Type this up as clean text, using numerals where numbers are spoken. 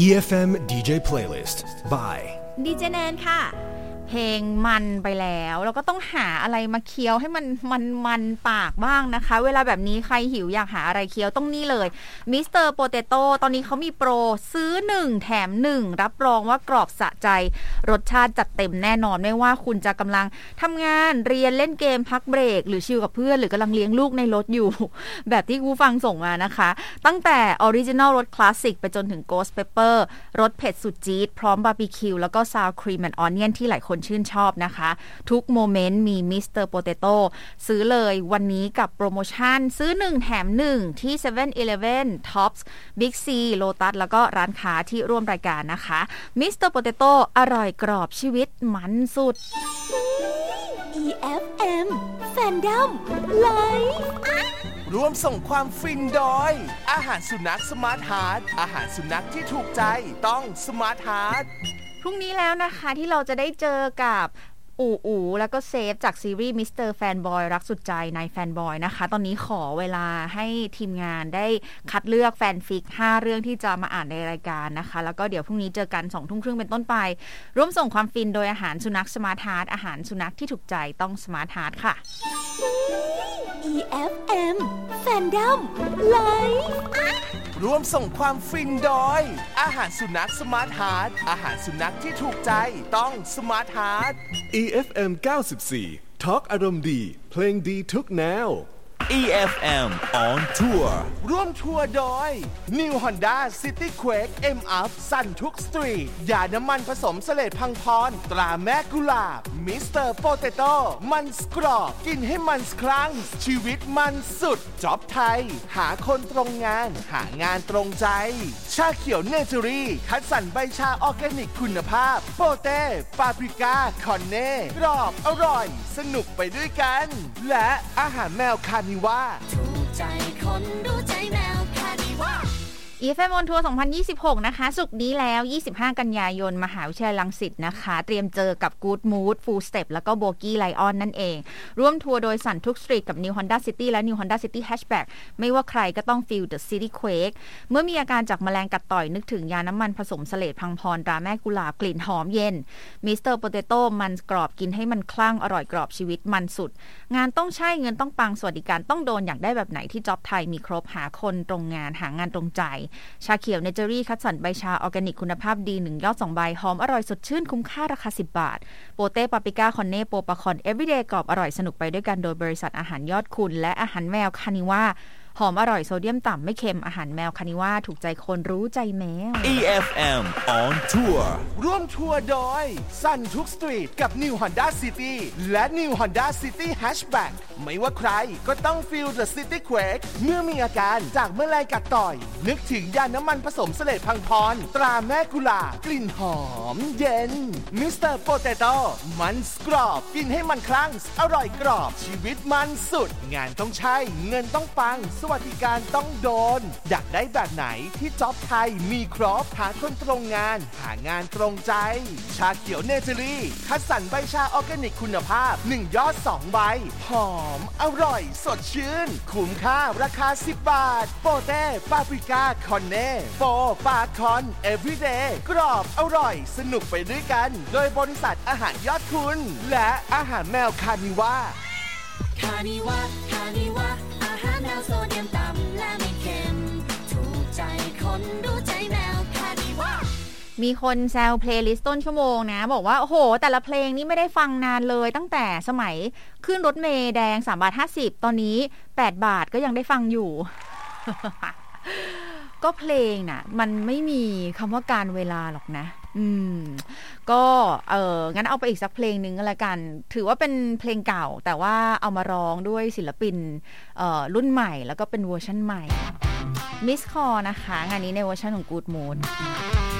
EFM DJ Playlist by ดีเจแนนค่ะเพลงมันไปแล้วเราก็ต้องหาอะไรมาเคี้ยวให้มันปากบ้างนะคะเวลาแบบนี้ใครหิวอยากหาอะไรเคี้ยวต้องนี่เลยมิสเตอร์โปเตโต้ตอนนี้เขามีโปรซื้อ1แถม1รับรองว่ากรอบสะใจรสชาติจัดเต็มแน่นอนไม่ว่าคุณจะกำลังทำงานเรียนเล่นเกมพักเบรกหรือชิลกับเพื่อนหรือกำลังเลี้ยงลูกในรถอยู่ แบบที่กูฟังส่งมานะคะตั้งแต่ออริจินัลรสคลาสสิกไปจนถึงโกสต์เปเปอร์รสเผ็ดสุดจี๊ดพร้อมบาร์บีคิวแล้วก็ซาวครีมแอนด์ออนเนียนที่หลายคนชื่นชอบนะคะทุกโมเมนต์มีมิสเตอร์โปเตโต้ซื้อเลยวันนี้กับโปรโมชั่นซื้อ1แถม1ที่ 7-Eleven Tops Big C Lotus แล้วก็ร้านค้าที่ร่วมรายการนะคะมิสเตอร์โปเตโต้อร่อยกรอบชีวิตมันสุด EFM Fandom Live ร่วมส่งความฟินโดยอาหารสุนัขสมาร์ทฮาร์ทอาหารสุนัขที่ถูกใจต้องสมาร์ทฮาร์ทพรุ่งนี้แล้วนะคะที่เราจะได้เจอกับอูแล้วก็เซฟจากซีรีส์มิสเตอร์แฟนบอยรักสุดใจในแฟนบอยนะคะตอนนี้ขอเวลาให้ทีมงานได้คัดเลือกแฟนฟิก5เรื่องที่จะมาอ่านในรายการนะคะแล้วก็เดี๋ยวพรุ่งนี้เจอกัน 20:30 น.เป็นต้นไปร่วมส่งความฟินโดยอาหารสุนัขสมาร์ทฮาร์ทอาหารสุนัขที่ถูกใจต้องสมาร์ทฮาร์ทค่ะ EFM Fandom Live ร่วมส่งความฟินโดยอาหารสุนัขสมาร์ทฮาร์ทอาหารสุนัขที่ถูกใจต้องสมาร์ทฮาร์ท EFM 94 Talk อารมณ์ดีเพลงดีทุกแนว EFM on Tour ร่วมทัวร์โดย New Honda City Quake M-Up สั่นทุกสตรีทยาน้ำมันผสมเสลดพังพรตราแม่กุหลาบมิสเตอร์โปเตโต้มันสกรอบกินให้มันครั้งชีวิตมันสุดจ็อบไทยหาคนตรงงานหางานตรงใจชาเขียวเนเจอรี่คัดสรรใบชาออร์แกนิกคุณภาพโปเต้ปาปริก้าคอนเน่กรอบอร่อยสนุกไปด้วยกันและอาหารแมวคานิว่าถูกใจคนรู้ใจแมวคานิว่า EFM on Tour 2026 นะคะศุกร์นี้แล้ว25กันยายนมหาวิทยาลัยรังสิตนะคะเตรียมเจอกับ Good Mood Full Step แล้วก็ Bogie Lion นั่นเองร่วมทัวร์โดยสันทุกสตรีทกับ New Honda City และ New Honda City Hatchback ไม่ว่าใครก็ต้อง Feel the City Quake เมื่อมีอาการจากแมลงกัดต่อยนึกถึงยาน้ำมันผสมเสลดพังพรตราแม่กุหลาบกลิ่นหอมเย็น Mr. Potato มันกรอบกินให้มันคลั่งอร่อยกรอบชีวิตมันสุดงานต้องใช่เงินต้องปังสวัสดิการต้องโดนอยากได้แบบไหนที่จ็อบไทยมีครบหาคนตรงงานหางานตรงใจชาเขียวเนเจอรี่คัดสรรใบชาออร์แกนิกคุณภาพดี1ยอด2ใบหอมอร่อยสดชื่นคุ้มค่าราคา10 บาทโปเต้ปาปริก้าคอนเน่โปปาคอนเอฟวีเดย์กรอบอร่อยสนุกไปด้วยกันโดยบริษัทอาหารยอดคุณและอาหารแมวคานิว่าหอมอร่อยโซเดียมต่ำไม่เค็มอาหารแมวคานิว่าถูกใจคนรู้ใจแมว EFM on Tour ร่วมทัวร์โดยสั่นทุกสตรีทกับ New Honda City และ New Honda City Hatchback ไม่ว่าใครก็ต้อง Feel the City Quake เมื่อมีอาการจากแมลงกัดต่อยนึกถึงยาน้ำมันผสมเสลดพังพรตราแม่กุหลาบกลิ่นหอมเย็น Mr. Potato มันกรอบกินให้มันคลั่งอร่อยกรอบชีวิตมันสุดงานต้องใช่เงินต้องปังสวัสดิการต้องโดนอยากได้แบบไหนที่จ็อบไทยมีครบหาคนตรงงานหางานตรงใจชาเขียวเนเจอรี่คัดสรรใบชาออร์แกนิกคุณภาพ1ยอด2ใบหอมอร่อยสดชื่นคุ้มค่าราคา10 บาทโปเต้ปาปริก้าคอนเน่โปปาคอนเอฟวีเดย์กรอบอร่อยสนุกไปด้วยกันโดยบริษัทอาหารยอดคุณและอาหารแมวคานิว่าคานิว่าอาหารแมวโซเดียมต่ำและไม่เค็มถูกใจคนรู้ใจแมวคานิว่ามีคนแซวเพลย์ลิสต์ต้นชั่วโมงนะบอกว่าโอ้โหแต่ละเพลงนี้ไม่ได้ฟังนานเลยตั้งแต่สมัยขึ้นรถเมล์แดง3.50 ตอนนี้8 บาทก็ยังได้ฟังอยู่ ก็เพลงน่ะมันไม่มีคำว่าการเวลาหรอกนะก็งั้นเอาไปอีกสักเพลงนึงก็แล้วกันถือว่าเป็นเพลงเก่าแต่ว่าเอามาร้องด้วยศิลปินรุ่นใหม่แล้วก็เป็นเวอร์ชันใหม่ Miss Call นะคะงานนี้ในเวอร์ชันของ Good Mood